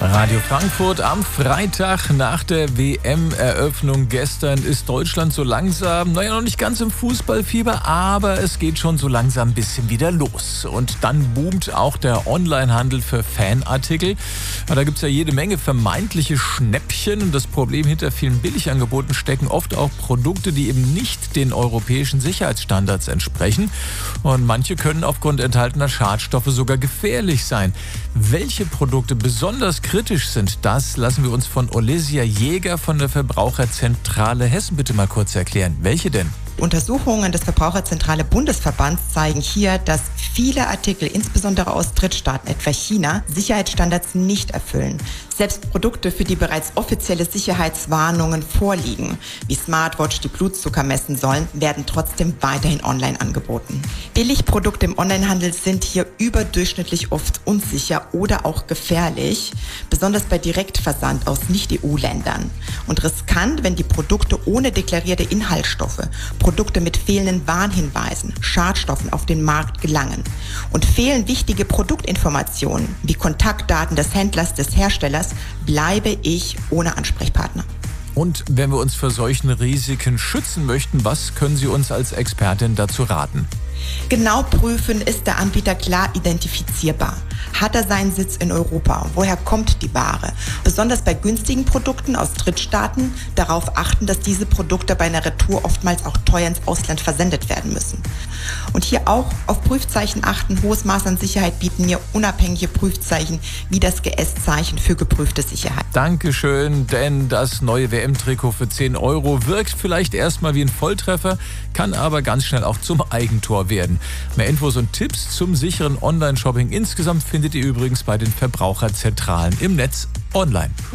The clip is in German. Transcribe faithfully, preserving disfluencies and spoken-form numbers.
Radio Frankfurt am Freitag nach der W M-Eröffnung gestern ist Deutschland so langsam, naja, noch nicht ganz im Fußballfieber, aber es geht schon so langsam ein bisschen wieder los. Und dann boomt auch der Onlinehandel für Fanartikel. Da gibt es ja jede Menge vermeintliche Schnäppchen. Und das Problem hinter vielen Billigangeboten stecken oft auch Produkte, die eben nicht den europäischen Sicherheitsstandards entsprechen. Und manche können aufgrund enthaltener Schadstoffe sogar gefährlich sein. Welche Produkte besonders kritisch sind, das lassen wir uns von Olesia Jäger von der Verbraucherzentrale Hessen bitte mal kurz erklären. Welche denn? Untersuchungen des Verbraucherzentrale Bundesverbands zeigen hier, dass viele Artikel, insbesondere aus Drittstaaten, etwa China, Sicherheitsstandards nicht erfüllen. Selbst Produkte, für die bereits offizielle Sicherheitswarnungen vorliegen, wie Smartwatch, die Blutzucker messen sollen, werden trotzdem weiterhin online angeboten. Billigprodukte im Onlinehandel sind hier überdurchschnittlich oft unsicher oder auch gefährlich, besonders bei Direktversand aus Nicht-E U-Ländern. Und riskant, wenn die Produkte ohne deklarierte Inhaltsstoffe, Produkte mit fehlenden Warnhinweisen, Schadstoffen auf den Markt gelangen. Und fehlen wichtige Produktinformationen wie Kontaktdaten des Händlers, des Herstellers, bleibe ich ohne Ansprechpartner. Und wenn wir uns vor solchen Risiken schützen möchten, was können Sie uns als Expertin dazu raten? Genau prüfen, ist der Anbieter klar identifizierbar? Hat er seinen Sitz in Europa? Woher kommt die Ware? Besonders bei günstigen Produkten aus Drittstaaten darauf achten, dass diese Produkte bei einer Retour oftmals auch teuer ins Ausland versendet werden müssen. Und hier auch auf Prüfzeichen achten. Hohes Maß an Sicherheit bieten mir unabhängige Prüfzeichen wie das G S-Zeichen für geprüfte Sicherheit. Dankeschön, denn das neue W M-Trikot für zehn Euro wirkt vielleicht erstmal wie ein Volltreffer, kann aber ganz schnell auch zum Eigentor werden. Mehr Infos und Tipps zum sicheren Online-Shopping insgesamt findet ihr übrigens bei den Verbraucherzentralen im Netz online.